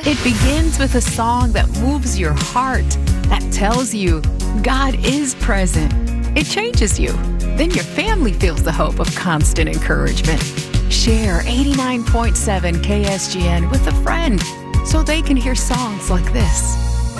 It begins with a song that moves your heart, that tells you God is present. It changes you. Then your family feels the hope of constant encouragement. Share 89.7 KSGN with a friend so they can hear songs like this.